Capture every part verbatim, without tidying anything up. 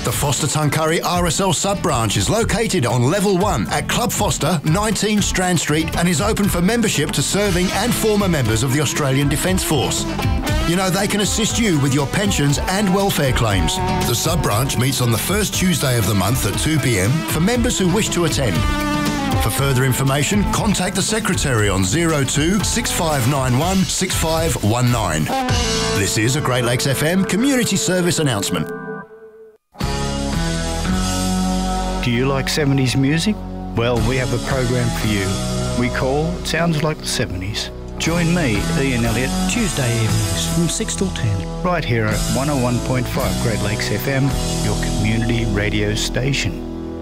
The Foster Tuncurry R S L sub-branch is located on level one at Club Foster, nineteen Strand Street, and is open for membership to serving and former members of the Australian Defence Force. You know, they can assist you with your pensions and welfare claims. The sub-branch meets on the first Tuesday of the month at two p m for members who wish to attend. For further information, contact the Secretary on zero two six five nine one six five one nine. This is a Great Lakes F M community service announcement. Do you like seventies music? Well, we have a program for you. We call Sounds Like the seventies. Join me, Ian Elliott, Tuesday evenings from six till ten. Right here at one oh one point five Great Lakes F M, your community radio station.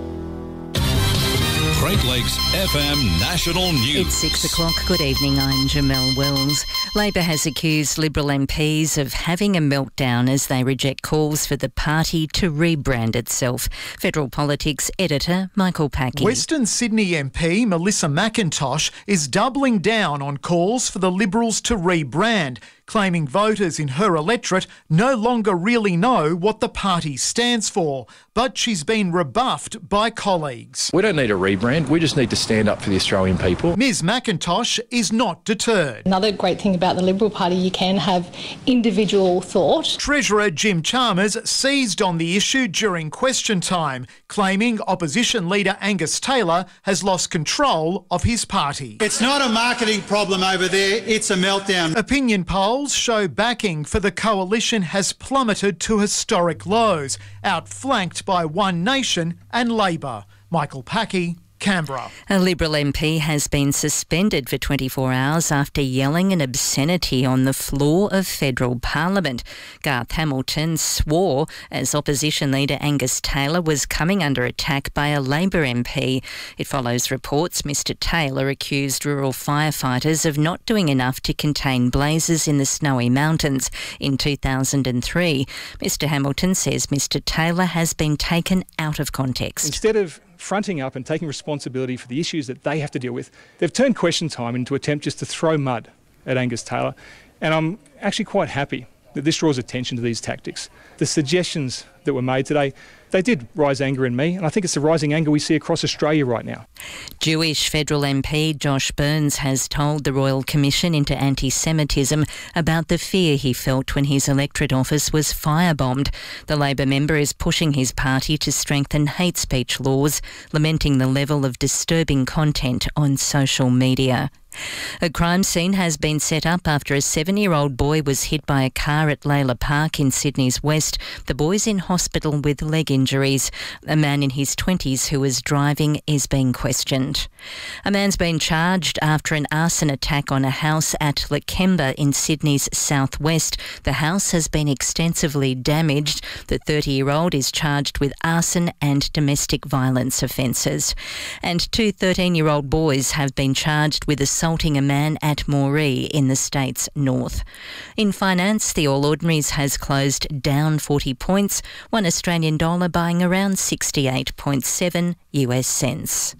Great Lakes F M National News. It's six o'clock. Good evening, I'm Jamelle Wells. Labor has accused Liberal M Ps of having a meltdown as they reject calls for the party to rebrand itself. Federal Politics editor Michael Packy. Western Sydney M P Melissa McIntosh is doubling down on calls for the Liberals to rebrand, claiming voters in her electorate no longer really know what the party stands for. But she's been rebuffed by colleagues. We don't need a rebrand, we just need to stand up for the Australian people. Ms McIntosh is not deterred. Another great thing about the Liberal Party, you can have individual thought. Treasurer Jim Chalmers seized on the issue during question time, claiming opposition leader Angus Taylor has lost control of his party. It's not a marketing problem over there, it's a meltdown. Opinion polls show backing for the coalition has plummeted to historic lows, outflanked by One Nation and Labor. Michael Packy, Canberra. A Liberal M P has been suspended for twenty-four hours after yelling an obscenity on the floor of federal parliament. Garth Hamilton swore as opposition leader Angus Taylor was coming under attack by a Labor M P. It follows reports Mr Taylor accused rural firefighters of not doing enough to contain blazes in the Snowy Mountains in two thousand three. Mr Hamilton says Mr Taylor has been taken out of context. Instead of fronting up and taking responsibility for the issues that they have to deal with, they've turned question time into an attempt just to throw mud at Angus Taylor. And I'm actually quite happy that this draws attention to these tactics. The suggestions that were made today, they did rise anger in me, and I think it's the rising anger we see across Australia right now. Jewish federal M P Josh Burns has told the Royal Commission into Anti-Semitism about the fear he felt when his electorate office was firebombed. The Labor member is pushing his party to strengthen hate speech laws, lamenting the level of disturbing content on social media. A crime scene has been set up after a seven-year-old boy was hit by a car at Layla Park in Sydney's West. The boy's in hospital with leg injuries. A man in his twenties who was driving is being questioned. A man's been charged after an arson attack on a house at Lakemba in Sydney's southwest. The house has been extensively damaged. The thirty-year-old is charged with arson and domestic violence offences. And two thirteen-year-old boys have been charged with assault assaulting a man at Moree in the state's north. In finance, the All Ordinaries has closed down forty points, one Australian dollar buying around sixty-eight point seven U S cents.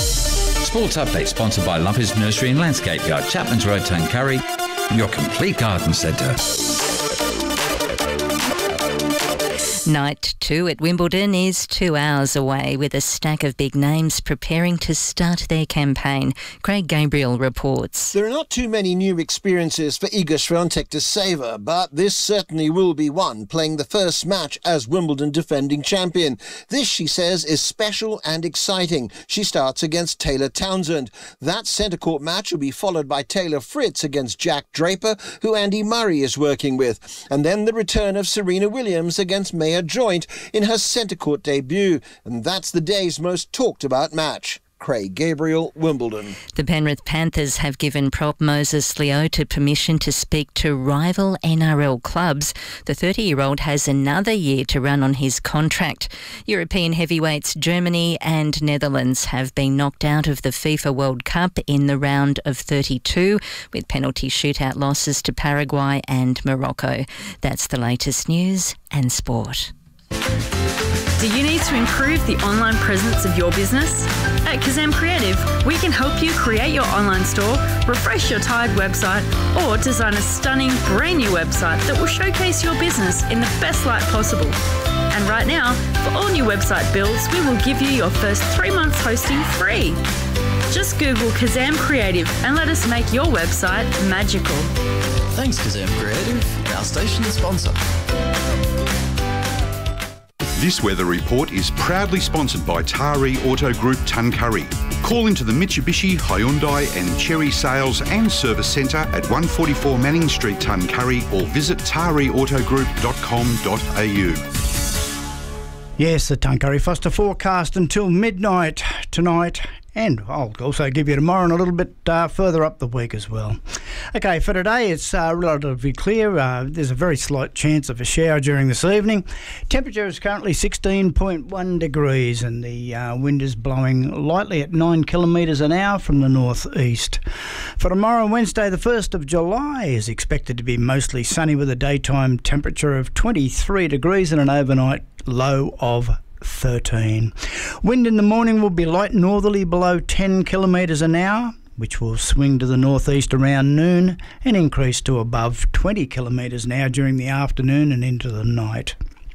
Sports Update sponsored by Lumpers Nursery and Landscape Yard, Chapman's Road, Tuncurry, your complete garden centre. Night two at Wimbledon is two hours away, with a stack of big names preparing to start their campaign. Craig Gabriel reports. There are not too many new experiences for Iga Swiatek to savour, but this certainly will be one, playing the first match as Wimbledon defending champion. This, she says, is special and exciting. She starts against Taylor Townsend. That centre court match will be followed by Taylor Fritz against Jack Draper, who Andy Murray is working with. And then the return of Serena Williams against Maya Joint in her centre court debut, and that's the day's most talked about match. Craig Gabriel, Wimbledon. The Penrith Panthers have given prop Moses Leota permission to speak to rival N R L clubs. The thirty-year-old has another year to run on his contract. European heavyweights Germany and Netherlands have been knocked out of the FIFA World Cup in the round of thirty-two, with penalty shootout losses to Paraguay and Morocco. That's the latest news and sport. Do you need to improve the online presence of your business? At Kazam Creative, we can help you create your online store, refresh your tired website, or design a stunning brand new website that will showcase your business in the best light possible. And right now, for all new website builds, we will give you your first three months hosting free. Just Google Kazam Creative and let us make your website magical. Thanks, Kazam Creative, our station sponsor. This weather report is proudly sponsored by Taree Auto Group Tuncurry. Call into the Mitsubishi, Hyundai and Chery Sales and Service Centre at one forty-four Manning Street, Tuncurry, or visit taree auto group dot com dot a u. Yes, the Tuncurry Foster forecast until midnight tonight, and I'll also give you tomorrow and a little bit uh, further up the week as well. Okay, for today it's uh, relatively clear. Uh, there's a very slight chance of a shower during this evening. Temperature is currently sixteen point one degrees and the uh, wind is blowing lightly at nine kilometres an hour from the northeast. For tomorrow, Wednesday the first of July, is expected to be mostly sunny with a daytime temperature of twenty-three degrees and an overnight low of thirteen. Wind in the morning will be light northerly below ten kilometres an hour, which will swing to the northeast around noon and increase to above twenty kilometres an hour during the afternoon and into the night.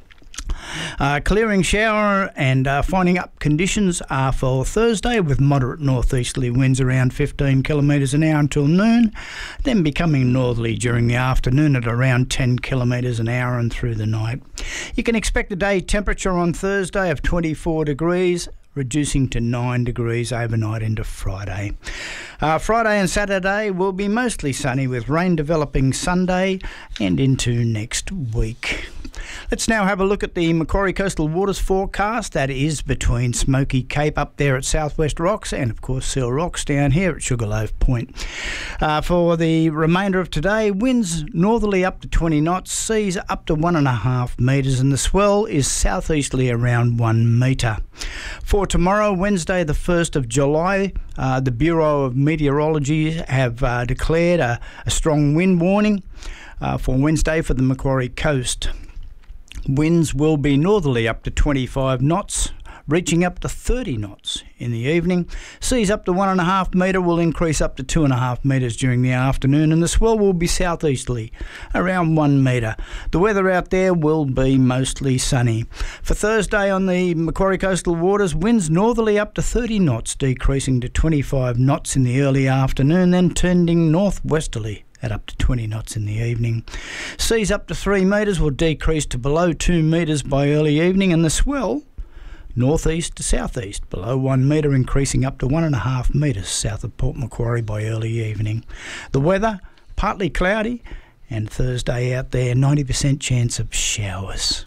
Uh, clearing shower and uh, finding up conditions are for Thursday, with moderate northeasterly winds around fifteen kilometres an hour until noon, then becoming northerly during the afternoon at around ten kilometres an hour and through the night. You can expect a day temperature on Thursday of twenty-four degrees, reducing to nine degrees overnight into Friday. Uh, Friday and Saturday will be mostly sunny, with rain developing Sunday and into next week. Let's now have a look at the Macquarie Coastal Waters forecast. That is between Smoky Cape up there at Southwest Rocks and, of course, Seal Rocks down here at Sugarloaf Point. Uh, for the remainder of today, winds northerly up to twenty knots, seas up to one and a half metres, and the swell is southeasterly around one metre. For tomorrow, Wednesday, the first of July, uh, the Bureau of Meteorology have uh, declared a, a strong wind warning uh, for Wednesday for the Macquarie Coast. Winds will be northerly up to twenty-five knots, reaching up to thirty knots in the evening. Seas up to one and a half metre will increase up to two and a half metres during the afternoon, and the swell will be southeasterly, around one metre. The weather out there will be mostly sunny. For Thursday on the Macquarie Coastal Waters, winds northerly up to thirty knots, decreasing to twenty-five knots in the early afternoon, then turning northwesterly at up to twenty knots in the evening. Seas up to three metres will decrease to below two metres by early evening, and the swell northeast to southeast below one metre, increasing up to one and a half metres south of Port Macquarie by early evening. The weather partly cloudy, and Thursday out there ninety percent chance of showers.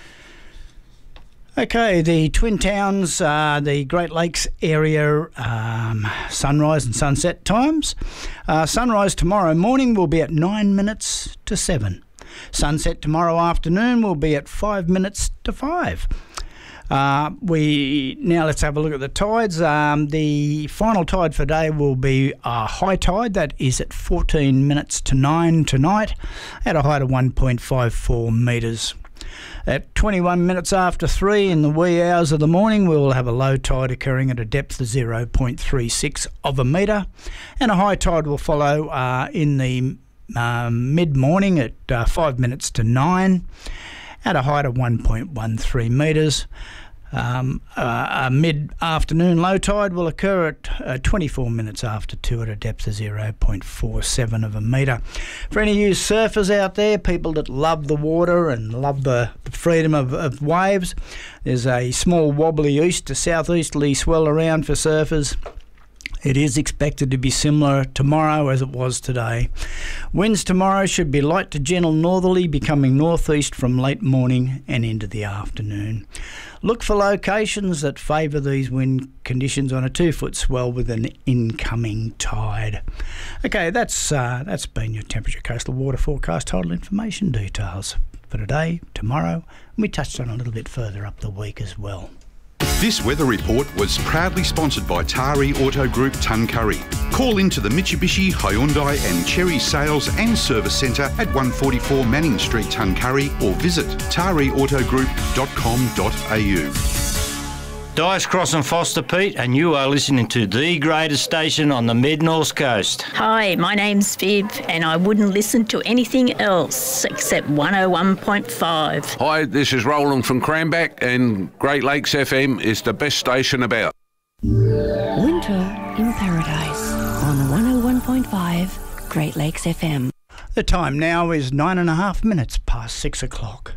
Okay, the Twin Towns, uh, the Great Lakes area, um, sunrise and sunset times. Uh, sunrise tomorrow morning will be at nine minutes to seven. Sunset tomorrow afternoon will be at five minutes to five. Uh, we now let's have a look at the tides. Um, the final tide for today will be a high tide, that is at fourteen minutes to nine tonight, at a height of one point five four metres. At twenty-one minutes after three in the wee hours of the morning, we will have a low tide occurring at a depth of zero point three six of a metre, and a high tide will follow uh, in the uh, mid-morning at uh, five minutes to nine, at a height of one point one three metres. Um, uh, a mid-afternoon low tide will occur at uh, twenty-four minutes after two at a depth of zero point four seven of a metre. For any of you surfers out there, people that love the water and love the, the freedom of, of waves, there's a small wobbly east to southeasterly swell around for surfers. It is expected to be similar tomorrow as it was today. Winds tomorrow should be light to gentle northerly, becoming northeast from late morning and into the afternoon. Look for locations that favour these wind conditions on a two-foot swell with an incoming tide. Okay, that's uh, that's been your temperature coastal water forecast total information details for today, tomorrow, and we touched on a little bit further up the week as well. This weather report was proudly sponsored by Taree Auto Group Tuncurry. Call into the Mitsubishi, Hyundai and Chery Sales and Service Centre at one forty-four Manning Street, Tuncurry, or visit taree auto group dot com dot a u. Dice Cross and Foster Pete, and you are listening to the greatest station on the mid-north coast. Hi, my name's Viv, and I wouldn't listen to anything else except one oh one point five. Hi, this is Roland from Cranback, and Great Lakes F M is the best station about. Winter in Paradise on one oh one point five Great Lakes F M. The time now is nine and a half minutes past six o'clock.